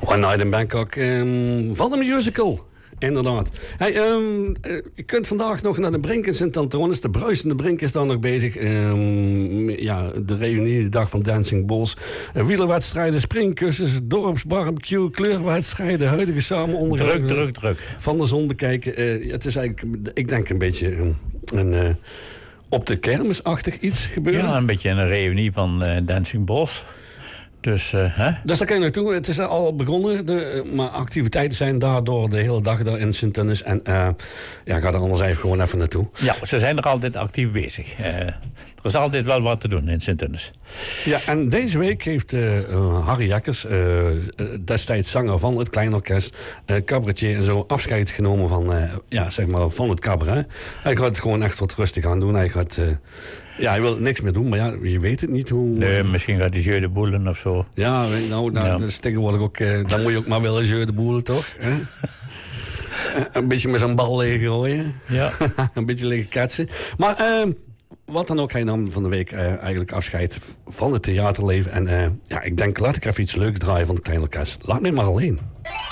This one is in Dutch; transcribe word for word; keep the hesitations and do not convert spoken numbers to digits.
One Night in Bangkok um, van de musical. Inderdaad. Hey, um, uh, je kunt vandaag nog naar de Brink in Sint-Antonis. De bruisende Brink is daar nog bezig. Um, ja, de reunie, de dag van Dancing Bulls. Uh, wielerwedstrijden, springkussens, dorpsbarbecue, kleurwedstrijden, huidige samenondergang. Druk, druk, druk. Van de zon bekijken. Uh, het is eigenlijk, ik denk een beetje een... een uh, op de kermisachtig iets gebeuren. Ja, een beetje een reunie van uh, Dancing Bulls. Dus, uh, hè? dus daar kan je naartoe. Het is al begonnen. De, maar activiteiten zijn daardoor de hele dag daar in Sint-Antonis. En uh, ja, ga er anders even gewoon even naartoe. Ja, ze zijn er altijd actief bezig. Uh, er is altijd wel wat te doen in Sint-Antonis. Ja, en deze week heeft uh, uh, Harry Jekkers, uh, destijds zanger van het Klein Orkest, uh, cabaretier en zo, afscheid genomen van, uh, ja, zeg maar, van het cabaret. Hij gaat het gewoon echt wat rustig aan doen. Hij gaat... Uh, Ja, hij wil niks meer doen, maar ja, je weet het niet hoe... Nee, misschien gaat hij jeu de boelen of zo. Ja, nou, nou ja. Dat is tegenwoordig ook... Uh, dan moet je ook maar willen jeu de boelen, toch? Hè? Een beetje met zo'n bal liggen gooien. Ja. Een beetje liggen ketsen. Maar uh, wat dan ook, hij nam van de week uh, eigenlijk afscheid van het theaterleven. En uh, ja, ik denk, laat ik even iets leuks draaien van het Klein Orkest. Laat me maar alleen.